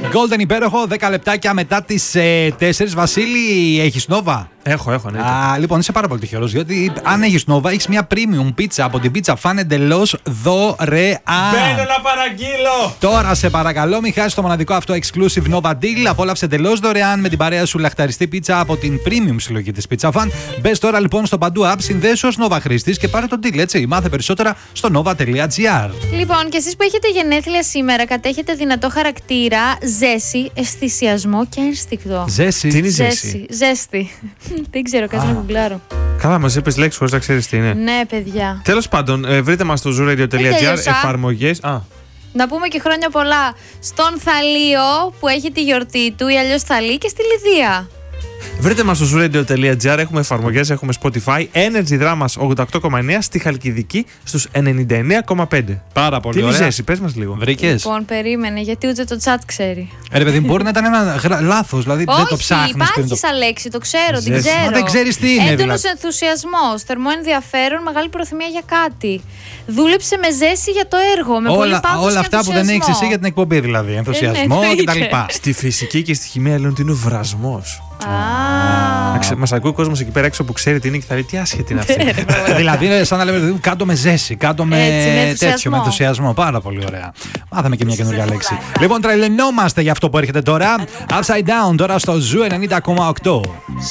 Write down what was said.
Golden υπέροχο, 10 λεπτάκια μετά τις 4. Βασίλη, έχεις Nova? Έχω, ναι. Λοιπόν, είσαι πάρα πολύ τυχερός, διότι αν έχεις Nova, έχεις μια premium πίτσα από την Pizza Fan εντελώς δωρεάν. Μπαίνω να παραγγείλω! Τώρα σε παρακαλώ, μην χάσεις το μοναδικό αυτό exclusive Nova Deal. Απόλαυσε εντελώς δωρεάν με την παρέα σου λαχταριστή πίτσα από την premium συλλογή της Pizza Fan. Μπες τώρα λοιπόν στο παντού app, συνδέσου ως Nova χρήστης και πάρε το deal, έτσι. Μάθε περισσότερα στο nova.gr. Λοιπόν, και εσείς που έχετε γενέθλια σήμερα, κατέχετε δυνατό χαρακτήρα, ζέση, αισθησιασμό και ένστικτο. Ζέση. Τι είναι η ζέση? Ζέστη. Δεν ξέρω, κάτσε να γκουγκλάρω. Καλά, μας είπες λέξη χωρίς να ξέρεις τι είναι. Ναι, παιδιά. Τέλος πάντων, βρείτε μας στο zooradio.gr, εφαρμογές. Να πούμε και χρόνια πολλά στον Θαλίο που έχει τη γιορτή του ή αλλιώς Θαλή και στη Λιδία. Βρείτε μας στο zooradio.gr, έχουμε εφαρμογές, έχουμε Spotify, Energy Dramas 88,9 στη Χαλκιδική στους 99,5. Πάρα πολύ Τι ωραία. είναι η ζέση, πες μας λίγο. Βρήκες? Λοιπόν, περίμενε, γιατί ούτε το chat ξέρει. Ρε παιδί, μπορεί να ήταν ένα λάθος, δηλαδή δεν το ψάχνεις. Όχι, υπάρχει σαν λέξη, το ξέρω, την Ζέση. ξέρω. Μα δεν ξέρεις τι είναι, Έντονος δηλαδή. ενθουσιασμός, θερμό ενδιαφέρον, μεγάλη προθυμία για κάτι. Δούλεψε με ζέση για το έργο, με πολύ πάθος όλα και αυτά που δεν έχεις εσύ για την εκπομπή, δηλαδή. Ενθουσιασμό εννοείται. κτλ. Στη φυσική και στη χημεία λένε ότι είναι ο βρασμός. Α, Μας ακούει ο κόσμος εκεί πέρα έξω που ξέρει τι είναι και θα λέει τι άσχετη είναι αυτή. Δηλαδή είναι σαν να λέμε κάτω με ζέση, κάτω με Έτσι, με τέτοιο, ενθουσιασμό. με ενθουσιασμό. Πάρα πολύ ωραία. Μάθαμε και μια καινούργια λέξη. Λοιπόν, τρελαινόμαστε για αυτό που έρχεται τώρα. Upside down τώρα στο Zoo 90,8.